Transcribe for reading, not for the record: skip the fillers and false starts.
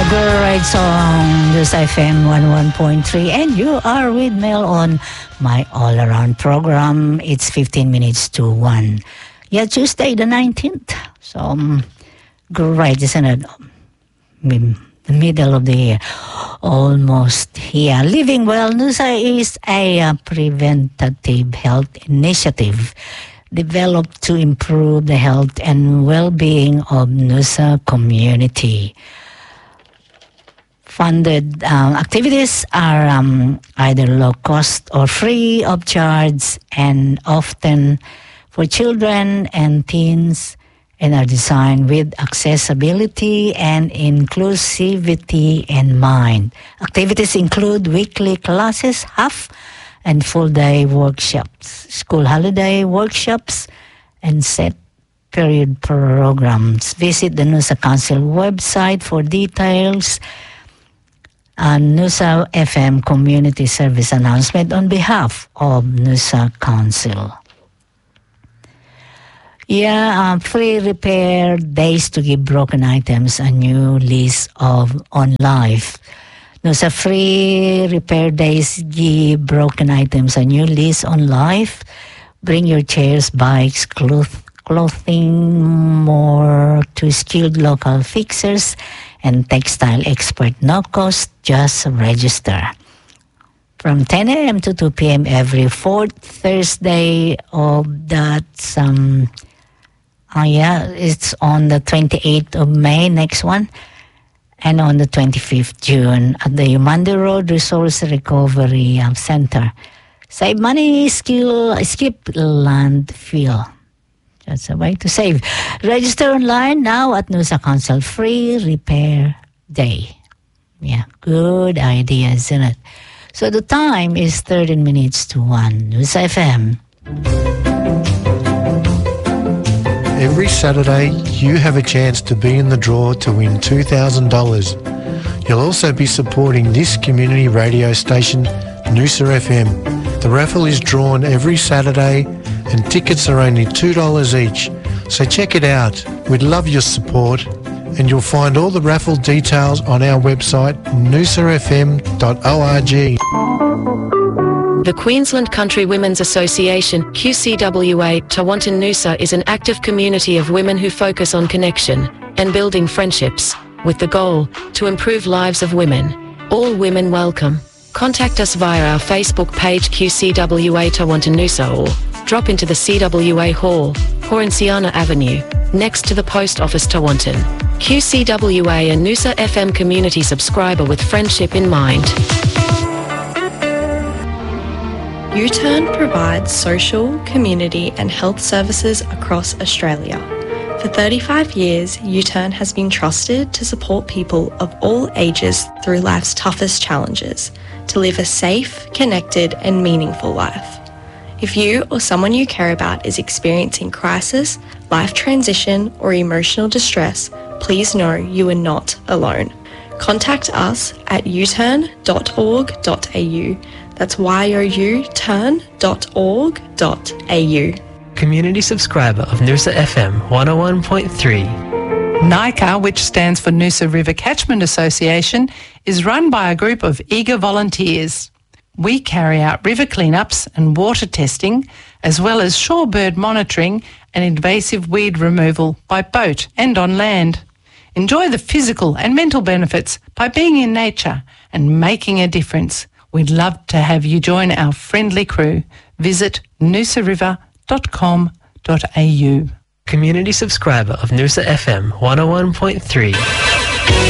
Great song, News FM 101.3, and you are with Mel on my all-around program. It's 15 minutes to 1. Yeah, Tuesday the 19th. So, great, isn't it? The middle of the year, almost here. Living Well, Noosa is a preventative health initiative developed to improve the health and well-being of Noosa community. Funded activities are either low cost or free of charge, and often for children and teens, and are designed with accessibility and inclusivity in mind. Activities include weekly classes, half and full-day workshops, school holiday workshops, and set period programs. Visit the Noosa Council website for details. Noosa FM Community Service announcement on behalf of Noosa Council. Free repair days to give broken items a new lease on life. Noosa free repair days give broken items a new lease on life. Bring your chairs, bikes, clothing more to skilled local fixers and textile expert. No cost, just register. From 10 a.m. to 2 p.m. every fourth Thursday of that it's on the 28th of May, next one, and on the 25th June at the Umande Road Resource Recovery Center. Save money, skip landfill. That's a way to save. Register online now at Noosa Council Free Repair Day. Yeah, good idea, isn't it? So the time is 13 minutes to 1. Noosa FM. Every Saturday, you have a chance to be in the draw to win $2,000. You'll also be supporting this community radio station, Noosa FM. The raffle is drawn every Saturday and tickets are only $2 each. So check it out. We'd love your support, and you'll find all the raffle details on our website, noosafm.org. The Queensland Country Women's Association, QCWA, Tewantin Noosa is an active community of women who focus on connection and building friendships, with the goal to improve lives of women. All women welcome. Contact us via our Facebook page QCWA Tewantin Noosa, or drop into the CWA Hall, Horanciana Avenue, next to the Post Office Tewantin. QCWA, a Noosa FM community subscriber with friendship in mind. U-Turn provides social, community and health services across Australia. For 35 years, U-Turn has been trusted to support people of all ages through life's toughest challenges, to live a safe, connected and meaningful life. If you or someone you care about is experiencing crisis, life transition or emotional distress, please know you are not alone. Contact us at uturn.org.au. That's youturn.org.au. Community subscriber of Noosa FM 101.3. NICA, which stands for Noosa River Catchment Association, is run by a group of eager volunteers. We carry out river cleanups and water testing, as well as shorebird monitoring and invasive weed removal by boat and on land. Enjoy the physical and mental benefits by being in nature and making a difference. We'd love to have you join our friendly crew. Visit noosariver.com.au. Community subscriber of Noosa FM 101.3.